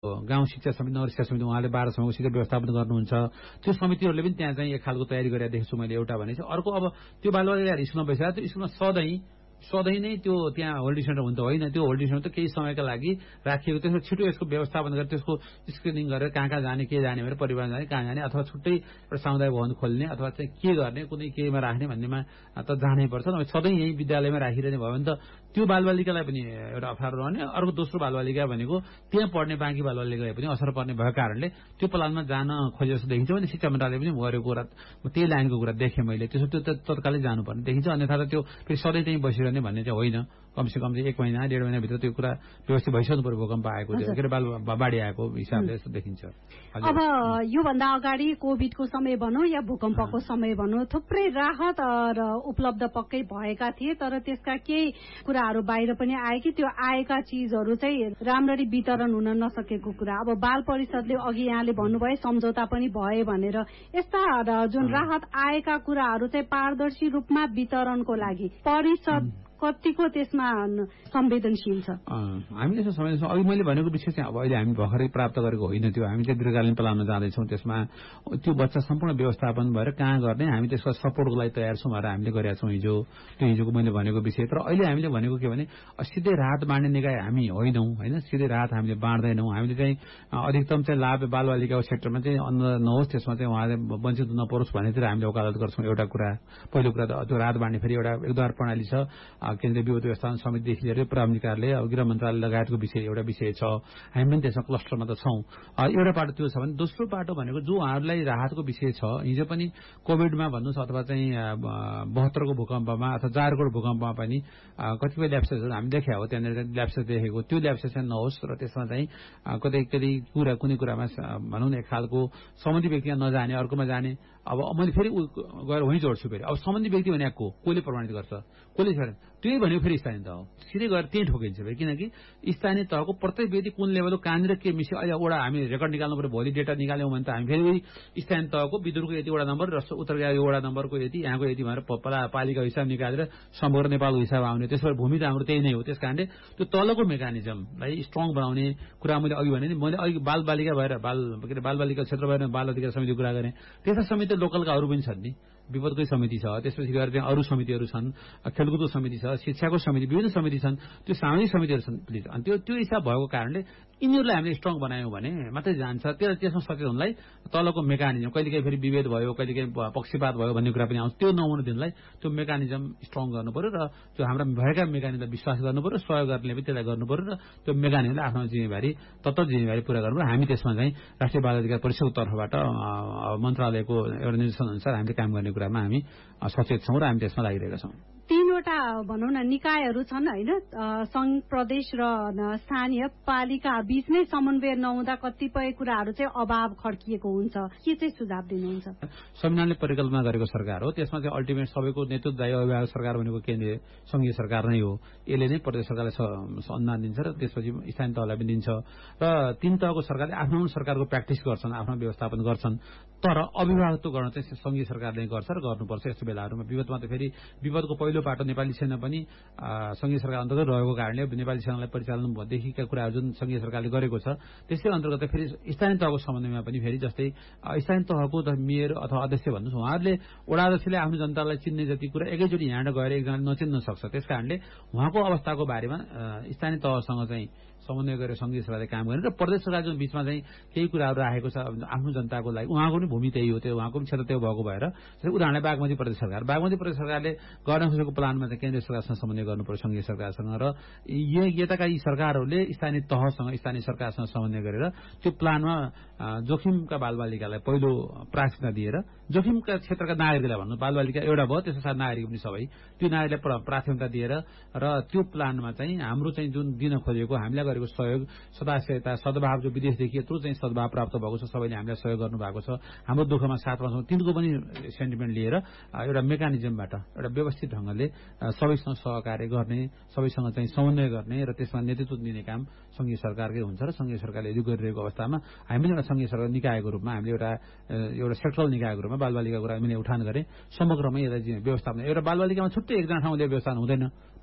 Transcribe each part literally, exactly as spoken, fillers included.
गाउँ शिक्षा समिति नगर शिक्षा समिति उहाँले बाह्र समूहको शिक्षा व्यवस्थापन गर्नुहुन्छ त्यो समितिहरूले पनि त्यहाँ चाहिँ एक खालको तयारी गरेर देख्छु मैले एउटा भनेपछि अर्को अब त्यो बालबालिकाहरू स्कुलमा बसिरहेको त्यो स्कुलमा सधैँ सधैँ नै त्यो त्यहाँ होल्डिङ सेन्टर हुन्छ होइन त्यो होल्डिङ सेन्टर त केही समयका लागि राखिएको त्यसमा छिटो यसको व्यवस्थापन गरेर त्यसको स्क्रिनिङ गरेर कहाँ कहाँ जाने के जाने भनेर परिवार जाने कहाँ जाने अथवा छुट्टै एउटा सामुदायिक भवन खोल्ने अथवा चाहिँ के गर्ने कुनै केमा राख्ने भन्नेमा त जानै पर्छ नभए सधैँ यही विद्यालयमा राखिरहने भयो भने त त्यो बालबालिकालाई पनि एउटा अप्ठ्यारो रहने अर्को दोस्रो बालबालिका भनेको त्यहाँ पढ्ने बाँकी बालबालिकालाई पनि असर पर्ने भएको कारणले त्यो प्लानमा जान खोजे जस्तो देखिन्छ भने शिक्षा मन्त्रालयले पनि गरेको कुरा त्यही लाइनको कुरा देखेँ मैले त्यसो त्यो तत्कालै जानुपर्ने देखिन्छ अन्यथा त त्यो फेरि सधैँ त्यहीँ बसिरहने भन्ने चाहिँ होइन कमसे कम चाहिँ एक महिना डेढ महिनाभित्र त्यो कुरा व्यवस्थित भइसक्नु पर्यो भूकम्प आएको के अरे बाल बाढी आएको हिसाबले जस्तो देखिन्छ। अब योभन्दा अगाडि कोभिडको समय भनौँ या भूकम्पको समय भनौँ थुप्रै राहत र उपलब्ध पक्कै भएका थिए तर त्यसका केही कुराहरू बाहिर पनि आए कि त्यो आएका चिजहरू चाहिँ राम्ररी वितरण हुन नसकेको कुरा अब बाल परिषदले अघि यहाँले भन्नुभयो सम्झौता पनि भए भनेर यस्ता जुन राहत आएका कुराहरू चाहिँ पारदर्शी रूपमा वितरणको लागि परिषद कतिको त्यसमा संवेदनशील छ? हामीले यसो संवेदनशील अघि मैले भनेको विषय चाहिँ अब अहिले हामी भर्खरै प्राप्त गरेको होइन त्यो हामी चाहिँ दीर्घकालीन प्लानमा जाँदैछौँ त्यसमा त्यो बच्चा सम्पूर्ण व्यवस्थापन भएर कहाँ गर्ने हामी त्यसको सपोर्टको लागि तयार छौँ भनेर हामीले गरेका छौँ हिजो त्यो हिजोको मैले भनेको विषय तर अहिले हामीले भनेको के भने सिधै राहत बाँड्ने निकाय हामी होइनौँ होइन सिधै राहत हामीले बाँड्दैनौँ हामीले चाहिँ अधिकतम चाहिँ लाभ बालबालिकाको सेक्टरमा चाहिँ अन्न नहोस् त्यसमा चाहिँ उहाँले वञ्चित नपरोस् भनेतिर हामीले वकालत गर्छौँ एउटा कुरा पहिलो कुरा त त्यो राहत बाँड्ने फेरि एउटा एकद्वार प्रणाली छ केन्द्रीय विपद व्यवस्थापन समितिदेखि लिएर प्रारम्भिक कार्यालय गृह मन्त्रालय लगायतको विषय एउटा विषय छ हामी पनि त्यसमा क्लस्टरमा त छौँ एउटा पाटो त्यो छ भने दोस्रो पाटो भनेको जो उहाँहरूलाई राहतको विषय छ हिजो पनि कोभिडमा भन्नुहोस् अथवा चाहिँ बहत्तरको भूकम्पमा अथवा चारको भूकम्पमा पनि कतिपय ल्याप्सेसहरू हामी देखायो हो त्यहाँनिर ल्याप्सेस देखेको त्यो ल्याप्सेस चाहिँ नहोस् र त्यसमा चाहिँ कतै कतै कुरा कुनै कुरामा भनौँ न एक खालको सम्बन्धी व्यक्तिमा नजाने अर्कोमा जाने अब मैले फेरि गएर वहीँ जोड्छु फेरि अब सम्बन्धी व्यक्ति भने को कसले प्रमाणित गर्छ कसले त्यही भनेको फेरि स्थानीय तह हो सिधै गएर त्यहीँ ठोकिन्छ फेरि किनकि स्थानीय तहको प्रत्येक व्यक्ति कुन लेभलको कहाँनिर के मिसियो अहिले एउटा हामी रेकर्ड निकाल्नु पर्यो भोलि डेटा निकाल्यौँ भने त हामी फेरि उही स्थानीय तहको विदुरको यतिवटा नम्बर र उत्तर वडा नम्बरको यति यहाँको यति भनेर पालिका हिसाब निकालेर समग्र नेपालको हिसाब आउने त्यसबाट भूमि त हाम्रो त्यही नै हो त्यस कारणले त्यो तलको मेकानिजमलाई स्ट्रङ बनाउने कुरा मैले अघि भने नि मैले अघि बालबालिका भएर बाल के अरे बालबालिका क्षेत्र भएर बाल अधिकार समितिको कुरा गरेँ त्यस्ता समिति लोकलका अरू पनि छन् नि विपदकै समिति छ त्यसपछि गएर त्यहाँ अरू समितिहरू छन् खेलकुदको समिति छ शिक्षाको समिति विभिन्न समिति छन् त्यो सामाजिक समितिहरू छन् प्लिज अनि त्यो त्यो हिसाब भएको कारणले यिनीहरूलाई हामीले स्ट्रङ बनायौँ भने मात्रै जान्छ त्यो त्यसमा सचेत हुनलाई तलको मेकानिजम कहिलेकाहीँ फेरि विभेद भयो कहिलेकाहीँ पक्षपात भयो भन्ने कुरा पनि आउँछ त्यो नहुन दिनलाई त्यो मेकानिजम स्ट्रङ गर्नु पर्यो र त्यो हाम्रा भएका मेकानिजमलाई विश्वास गर्नु पर्यो सहयोग गर्ने पनि त्यसलाई गर्नु पर्यो र त्यो मेकानिजमले आफ्नो जिम्मेवारी तत्त जिम्मेवारी पूरा गर्नु पर्यो हामी त्यसमा चाहिँ राष्ट्रिय बाल अधिकार परिषदको तर्फबाट मन्त्रालयको एउटा निर्देशन अनुसार हामीले काम गर्ने कुरामा हामी सचेत छौँ र हामी त्यसमा लागिरहेका छौँ। तीनवटा भनौँ न निकायहरू छन् होइन संघ प्रदेश र स्थानीय पालिका बीचमै समन्वय नहुँदा कतिपय कुराहरू चाहिँ अभाव खड्किएको हुन्छ के चाहिँ सुझाव दिनुहुन्छ? संविधानले परिकल्पना गरेको सरकार हो त्यसमा चाहिँ अल्टिमेट सबैको नेतृत्वदायी अभिभावक सरकार भनेको केन्द्रीय संघीय सरकार नै हो यसले नै प्रदेश सरकारलाई अनुदान दिन्छ र त्यसपछि स्थानीय तहलाई पनि दिन्छ र तीन तहको सरकारले आफ्नो सरकारको प्र्याक्टिस गर्छन् आफ्नो व्यवस्थापन गर्छन् तर अभिभावकत्व गर्न चाहिँ संघीय सरकारले गर्छ र गर्नुपर्छ यस्तो बेलाहरूमा विपदमा त फेरि विपदको पहिलो पाटो नेपाली सेना पनि संघीय सरकार अन्तर्गत रहेको कारणले नेपाली सेनालाई परिचालनदेखिका कुराहरू जुन संघीय सरकारले गरेको छ त्यसै अन्तर्गत फेरि स्थानीय तहको सम्बन्धमा पनि फेरि जस्तै स्थानीय तहको मेयर अथवा अध्यक्ष भन्नुहोस् उहाँहरूले वडा अध्यक्षले आफ्नो जनतालाई चिन्ने जति कुरा एकैचोटि यहाँ गएर एकजना नचिन्न सक्छ त्यस कारणले उहाँको अवस्थाको बारेमा स्थानीय तहसँग चाहिँ समन्वय गरेर संघीय सरकारले काम गर्ने र प्रदेश सरकारको बीचमा चाहिँ केही कुराहरू राखेको छ आफ्नो जनताको लागि उहाँको पनि भूमि त्यही हो त्यो उहाँको पनि क्षेत्र त्यो भएको भएर उदाहरणलाई बागमती प्रदेश सरकार बागमती प्रदेश सरकारले गर्न खोजेको प्लानमा चाहिँ केन्द्रीय सरकारसँग समन्वय गर्नुपर्छ संघीय सरकारसँग र यताका यी सरकारहरूले स्थानीय तहसँग स्थानीय सरकारसँग समन्वय गरेर त्यो प्लानमा जोखिमका बालबालिकालाई पहिलो प्राथमिकता दिएर जोखिमका क्षेत्रका नागरिकलाई भन्नु बालबालिका एउटा भयो त्यसको साथ नागरिक पनि सबै त्यो नागरिकलाई प्राथमिकता दिएर र त्यो प्लानमा चाहिँ हाम्रो चाहिँ जुन दिन खोजेको हामीलाई गरेको सहयोग सदास्यता सद्भाव जो विदेशदेखि यत्रो चाहिँ सद्भाव प्राप्त भएको छ सबैले हामीलाई सहयोग गर्नु भएको छ हाम्रो दुःखमा साथमा छौँ तिनको पनि सेन्टिमेन्ट लिएर एउटा मेकानिजमबाट एउटा व्यवस्थित ढङ्गले सबैसँग सहकार्य गर्ने सबैसँग चाहिँ समन्वय गर्ने र त्यसमा नेतृत्व दिने काम संघीय सरकारकै हुन्छ र संघीय सरकारले यदि गरिरहेको अवस्थामा हामी एउटा संघीय सरकार निकायको रूपमा हामीले एउटा एउटा सेक्टरल निकायको रूपमा बालबालिकाको कुरा मैले उठान गरेँ समग्रमै यसलाई व्यवस्थापन एउटा बालबालिकामा छुट्टै एकजना ठाउँले व्यवस्थापन हुँदैन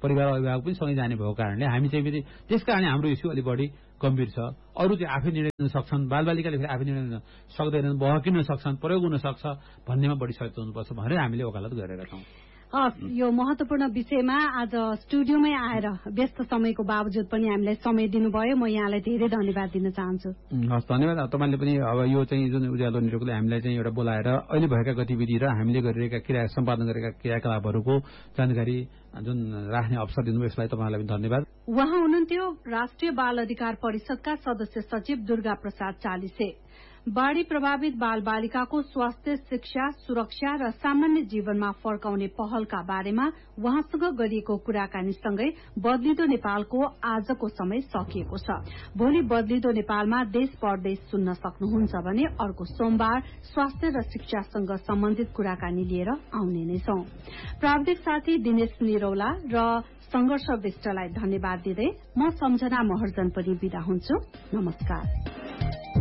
परिवार अभिभावक पनि सँगै जाने भएको कारणले हामी चाहिँ फेरि त्यस कारणले हाम्रो इस्यु अलिक बढी गम्भीर छ। अरू चाहिँ आफै निर्णय लिन सक्छन्, बालबालिकाले फेरि आफै निर्णय लिन सक्दैनन्, बहकिन सक्छन्, प्रयोग हुन सक्छ भन्नेमा बढी सचेत हुनुपर्छ भनेर हामीले वकालत गरेका छौँ। हस्, यो महत्वपूर्ण विषयमा आज स्टुडियोमै आएर व्यस्त समयको बावजुद पनि हामीलाई समय दिनुभयो। म यहाँलाई धेरै धन्यवाद दिन चाहन्छु। हस्, धन्यवाद। तपाईँले पनि अब यो चाहिँ जुन उज्यालो नेटवर्कले हामीलाई चाहिँ एउटा बोलाएर अहिले भएका गतिविधि र हामीले गरिरहेका क्रिया सम्पादन गरेका क्रियाकलापहरूको जानकारी जुन राख्ने अवसर दिनुभयो यसलाई तपाईँलाई पनि धन्यवाद। उहाँ हुनुहुन्थ्यो राष्ट्रिय बाल अधिकार परिषदका सदस्य सचिव दुर्गा प्रसाद चालिसे। बाढ़ी प्रभावित बाल बालिकाको स्वास्थ्य, शिक्षा, सुरक्षा र सामान्य जीवनमा फर्काउने पहलका बारेमा उहाँसँग गरिएको कुराकानीसँगै बदलिदो नेपालको आजको समय सकिएको छ। भोलि बदलिदो नेपालमा देश परदेश सुन्न सक्नुहुन्छ भने अर्को सोमबार स्वास्थ्य र शिक्षासँग सम्बन्धित कुराकानी लिएर आउने नै छौं। प्राविधिक साथी दिनेश निरौला र संघर्ष विष्टलाई धन्यवाद दिँदै म सम्झना महर्जन पनि बिदा हुन्छु। नमस्कार।